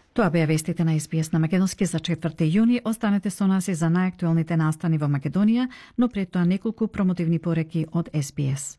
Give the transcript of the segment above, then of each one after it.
Тоа беа вестите на SBS на македонски за 4 јуни. Останете со нас и за најактуелните настани во Македонија, но пред тоа неколку промотивни пореки од SBS.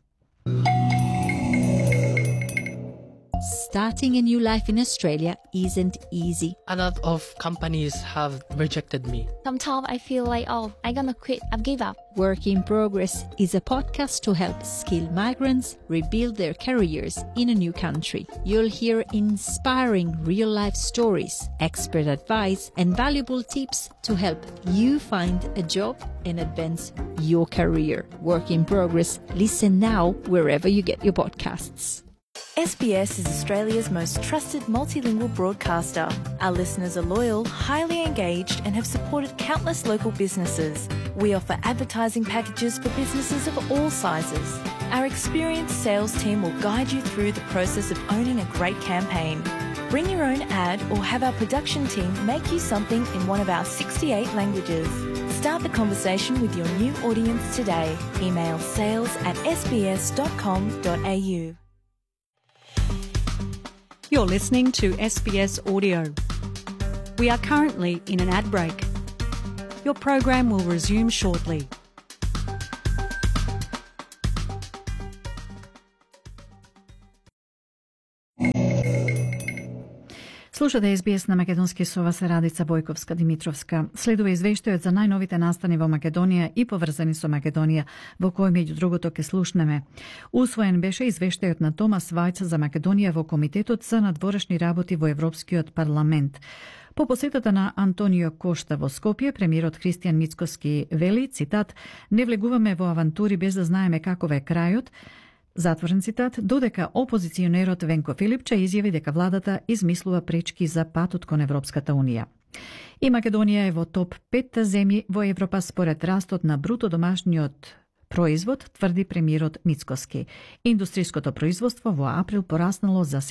Starting a new life in Australia isn't easy. A lot of companies have rejected me. Sometimes I feel like, I'm gonna quit, I've give up. Work in Progress is a podcast to help skilled migrants rebuild their careers in a new country. You'll hear inspiring real-life stories, expert advice, and valuable tips to help you find a job and advance your career. Work in Progress. Listen now wherever you get your podcasts. SBS is Australia's most trusted multilingual broadcaster. Our listeners are loyal, highly engaged, and have supported countless local businesses. We offer advertising packages for businesses of all sizes. Our experienced sales team will guide you through the process of owning a great campaign. Bring your own ad or have our production team make you something in one of our 68 languages. Start the conversation with your new audience today. Email sales@sbs.com.au. You're listening to SBS Audio. We are currently in an ad break. Your program will resume shortly. Слушате SBS на македонски со вас Радица Бојковска-Димитровска. Следува извештајот за најновите настани во Македонија и поврзани со Македонија, во кој меѓу другото ке слушнеме. Усвоен беше извештајот на Томас Вајц за Македонија во Комитетот за надворешни работи во Европскиот парламент. По посетата на Антонио Кошта во Скопје, премиерот Христијан Мицкоски вели, цитат, "Не влегуваме во авантури без да знаеме каков е крајот", затворен цитат, додека опозиционерот Венко Филипче изјави дека владата измислува пречки за патот кон Европската Унија. И Македонија е во топ 5 земји во Европа според растот на бруто домашниот производ, тврди премиерот Мицкоски. Индустриското производство во април пораснало за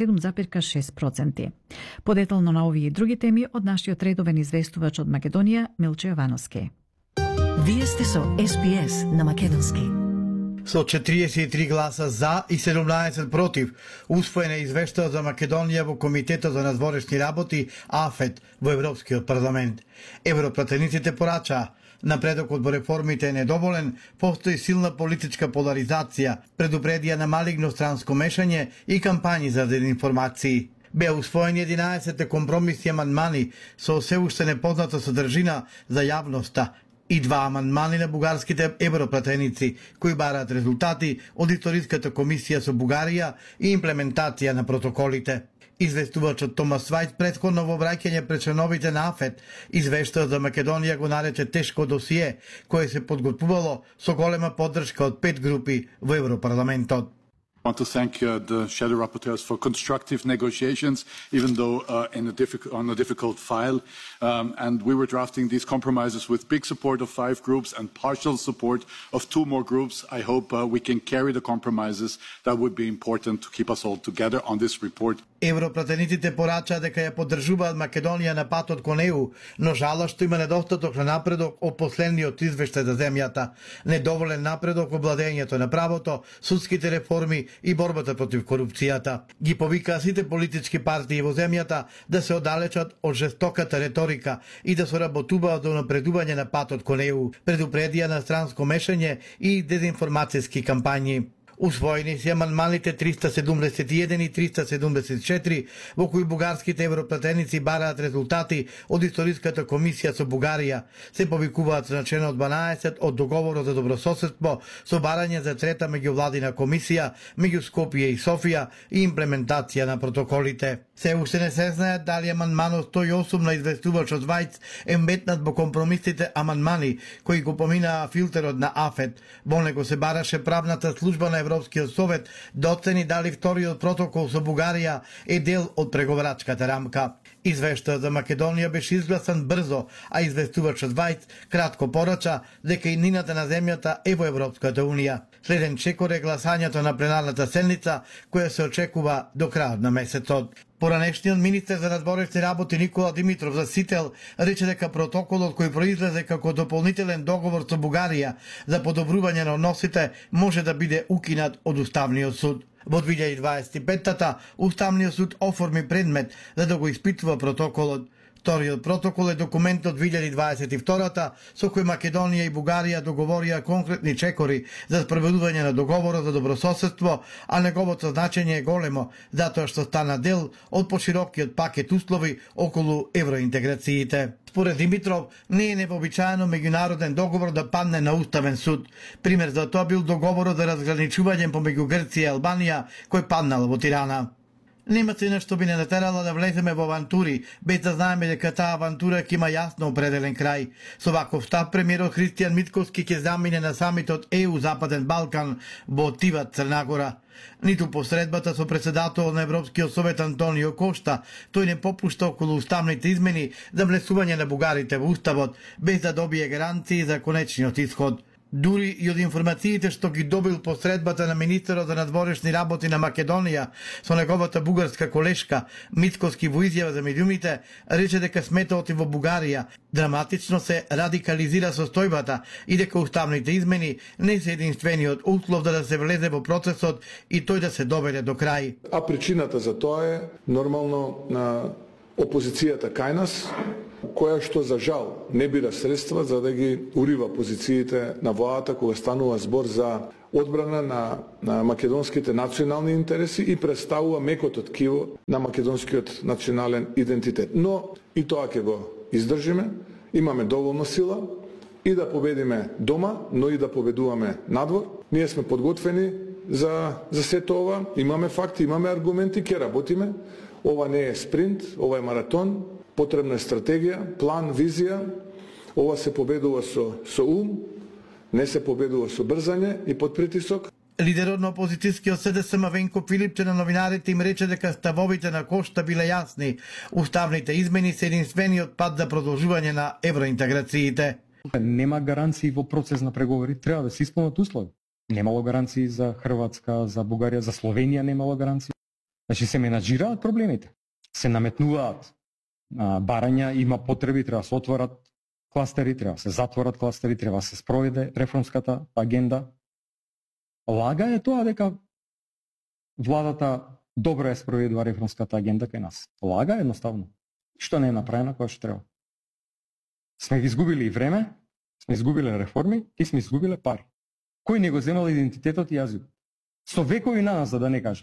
7,6%. Подетално на овие и други теми од нашиот редовен известувач од Македонија, Милче Јовановски. Вие сте со SBS на македонски. Со 43 гласа за и 17 против, усвоена извештајот за Македонија во Комитетот за надворешни работи АФЕТ во Европскиот парламент. Европратениците порачаа напредокот во реформите е недоволен, постои силна политичка поларизација, предупредија на малигно странско мешање и кампањи за дезинформации. Беа усвоени 11 компромиси и амандмани со се уште непозната содржина за јавноста и 2 амандмани на бугарските европратеници, кои бараат резултати од Историската комисија со Бугарија и имплементација на протоколите. Известувачот Томас Вајц претходно во враќање пред членовите на АФЕТ извештаот за Македонија го нарече тешко досие, кое се подготвувало со голема поддршка од 5 групи во Европарламентот. I want to thank the shadow rapporteurs for constructive negotiations, even though on a difficult file. And we were drafting these compromises with big support of 5 groups and partial support of 2 more groups. I hope we can carry the compromises. That would be important to keep us all together on this report. Европратениците порачаа дека ја поддржуваат Македонија на патот кон ЕУ, но жалост има недостаток на напредок од последниот извештај за земјата, недоволен напредок во владењето на правото, судските реформи и борбата против корупцијата. Ги повикаа сите политички партии во земјата да се оддалечат од жестоката реторика и да соработуваат до напредување на патот кон ЕУ, предупредија на странско мешање и дезинформацијски кампањи. Усвоени се амандманите 371 и 374, во кои бугарските европратеници бараат резултати од Историската комисија со Бугарија. Се повикуваат на членот 12 од договорот за добрососедство со барање за трета меѓувладина комисија меѓу Скопје и Софија и имплементација на протоколите. Се уште не се знае дали амандманот 108 на известувачот Вајц е метнат во компромисните амандмани кои го поминаа филтерот на АФЕТ. Во него се бараше правната служба на Европскиот совет да оцени дали вториот протокол со Бугарија е дел од преговарачката рамка. Извештајот за Македонија беше изгласан брзо, а известувачот Вајц кратко порача дека и нината на земјата е во Европската Унија. Следен чекор е гласањето на пленарната седница, која се очекува до крајот на месецот. Поранешниот министер за надворешни работи Никола Димитров за Сител рече дека протоколот кој произлезе како дополнителен договор со Бугарија за подобрување на односите може да биде укинат од Уставниот суд. Во 2025-та Уставниот суд оформи предмет за да го испитува протоколот. Вториот протокол е документ од 2022-та со кој Македонија и Бугарија договорија конкретни чекори за спроведување на договорот за добрососедство, а неговото значење е големо, затоа што стана дел од поширокиот пакет услови околу евроинтеграциите. Според Димитров, не е невообичаено меѓународен договор да падне на Уставен суд. Пример за тоа бил договорот за разграничување помеѓу Грција и Албанија, кој паднал во Тирана. Нема се нешто би не натерала да влеземе во авантури, без да знаеме дека таа авантура ќе има јасно определен крај. Со ваков став, премиерот Христијан Мицкоски ќе замине на самитот ЕУ Западен Балкан во Тиват, Црна Гора. Ниту посредбата со председател на Европскиот совет Антонио Кошта, тој не попушта околу уставните измени за влесување на бугарите во уставот, без да добие гаранции за конечниот исход. Дури и од информациите што ги добил посредбата на министерот за надворешни работи на Македонија со неговата бугарска колешка, Мицкоски во изјава за медиумите рече дека сметот и во Бугарија драматично се радикализира состојбата и дека уставните измени не се единствениот услов да се влезе во процесот и тој да се доведе до крај. А причината за тоа е нормално на опозицијата кај нас, која што за жал не бира средства за да ги урива позициите на владата кога станува збор за одбрана на македонските национални интереси и представува мекото ткиво на македонскиот национален идентитет. Но и тоа ќе го издржиме, имаме доволно сила и да победиме дома, но и да победуваме надвор. Ние сме подготвени за сето ова, имаме факти, имаме аргументи, ќе работиме. Ова не е спринт, ова е маратон. Потребна е стратегија, план, визија. Ова се победува со ум, не се победува со брзање и под притисок. Лидерот на опозицијскиот СДСМ Венко Филипче на новинарите им рече дека ставовите на Кошта биле јасни. Уставните измени се единствениот пат за продолжување на евроинтеграциите. Нема гаранции во процес на преговори, треба да се исполнат услови. Немало гаранции за Хрватска, за Бугарија, за Словенија немало гаранции. Значи се менаџираат проблемите, се наметнуваат барања, има потреби, треба да се отворат кластери, треба да се затворат кластери, треба да се спроведе реформската агенда. Лага е тоа дека владата добро е спроведува реформската агенда кај нас. Лага едноставно. Што не е направено кој што треба. Сме ги изгубили и време, сме изгубили реформи и сме изгубили пари. Кој не го земал идентитетот и јазикот? Со векови на нас, за да не кажа.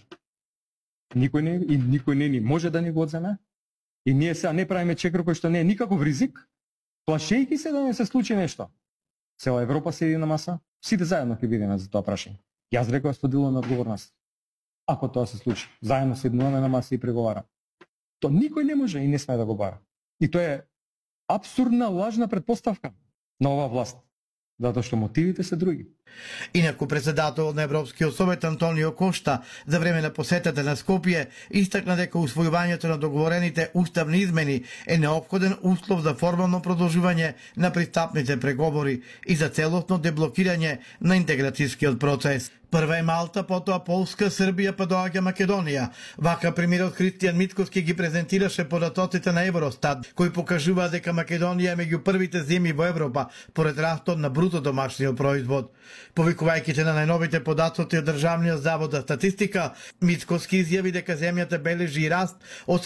Никој не ни може да ни го одземе. И ние сега не правиме чекор кој што не е никаков ризик, плашејќи се да не се случи нешто. Цела Европа седи на маса, сите заедно ќе бидеме за тоа прашање. Јас реков споделуваме одговорност. Ако тоа се случи, заедно седнуваме на маса и преговараме. То никој не може и не сме да го бара. И тоа е апсурдна, лажна предпоставка на оваа власт. Затоа што мотивите се други. Инаку председател на Европскиот совет Антонио Кошта за време на посетата на Скопје истакна дека усвојувањето на договорените уставни измени е неопходен услов за формално продолжување на пристапните преговори и за целосно деблокирање на интеграцијскиот процес. Прва е Малта, потоа Полска, Србија, па доаѓа Македонија. Вака премиерот Христијан Мицкоски ги презентираше податоците на Евростат, кои покажуваат дека Македонија е меѓу првите земји во Европа поред растот на бруто домашниот производ. Повикувајќи се на најновите податоци од Државниот завод за статистика, Мицкоски изјави дека земјата бележи раст од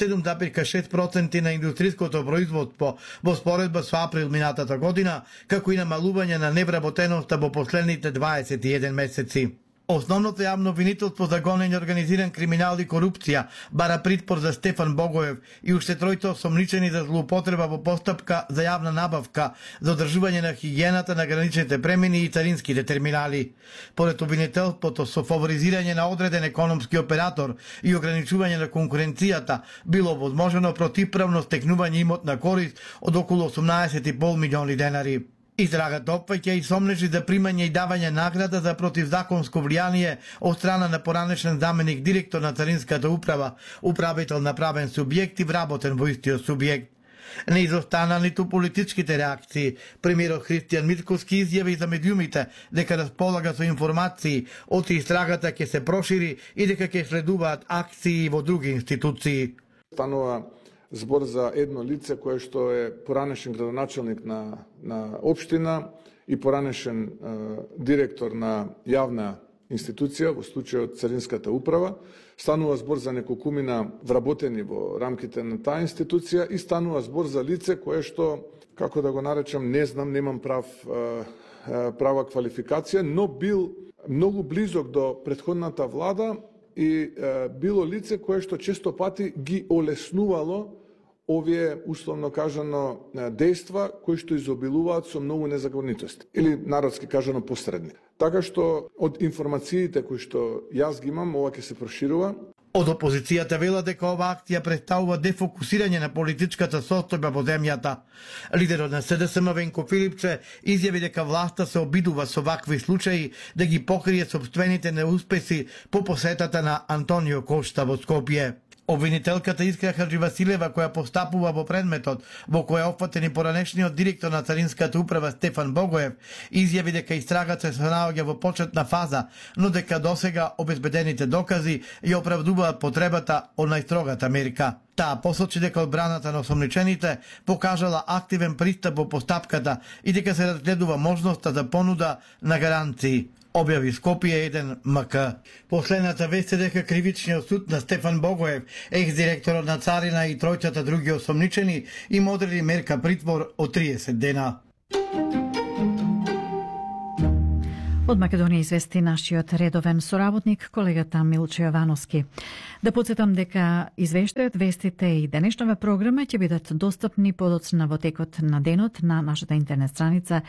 7,6% на индустриското производство во споредба со април минатата година, како и намалување на невработеноста во последните 21 месеци. Основното јавно обвинителство за гонење организиран криминал и корупција бара притвор за Стефан Богоев и уште тројте осомничени за злоупотреба во постапка за јавна набавка за одржување на хигиената на граничните премини и царинските терминали. Поред обвинителството со фаворизирање на одреден економски оператор и ограничување на конкуренцијата било возможено противправно стекнување имот на корист од околу 18,5 милиони денари. Израгата опфаќа и сомнежи за примање и давање награда за противзаконско влијание од страна на поранешен заменик директор на Царинската управа, управител на правен субјект и вработен во истиот субјект. Не изостана ниту политичките реакции. Премиерот Христијан Мицкоски изјави за медиумите дека располага со информации од истрагата ќе се прошири и дека ќе следуваат акции во други институции. Станува збор за едно лице кое што е поранешен градоначелник на општина и поранешен директор на јавна институција, во случајот Царинската управа, станува збор за неколкумина вработени во рамките на таа институција и станува збор за лице кое што, како да го наречам, не знам, немам права квалификација, но бил многу близок до претходната влада и било лице кое што често пати ги олеснувало овие, условно кажано, дејства кои што изобилуваат со многу незаконитости, или народски кажано посредни. Така што од информациите кои што јас ги имам, ова ќе се проширува. Од опозицијата велат дека ова акција представува дефокусирање на политичката состојба во земјата. Лидерот на СДСМ Венко Филипче изјави дека власта се обидува со вакви случаи да ги покрие собствените неуспеси по посетата на Антонио Кошта во Скопје. Обвинителката Искра Хадживасилева, која постапува во предметот, во која опфатен и поранешниот директор на Царинската управа Стефан Богоев, изјави дека истрагата се наоѓа во почетна фаза, но дека досега обезбедените докази ја оправдуваат потребата од најстрогата мерка. Таа посочи дека одбраната на осомничените покажала активен пристап во постапката и дека се разгледува можноста за понуда на гаранции, објави Скопје 1 МК. Последната вест е дека кривичниот суд на Стефан Богоев, екс-директорот на Царина и тројцата други осомничени, им одрели мерка притвор од 30 дена. Од Македонија извести нашиот редовен соработник, колегата Милче Јовановски. Да подсетам дека извештајот, вестите и денешнава програма ќе бидат достапни подоцна во текот на денот на нашата интернет страница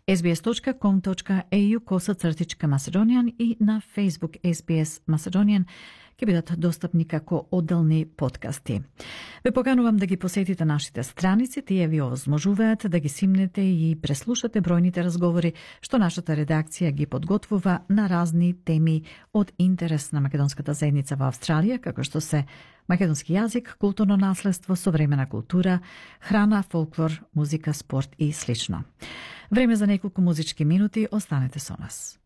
sbs.com.au/Macedonian и на Facebook SBS Macedonian ќе бидат достапни како одделни подкасти. Ве поканувам да ги посетите нашите страници, тие ви овозможуваат да ги симнете и преслушате бројните разговори што нашата редакција ги подготвува на разни теми од интерес на македонската заедница во Австралија, како што се македонски јазик, културно наследство, современа култура, храна, фолклор, музика, спорт и слично. Време за неколку музички минути, останете со нас.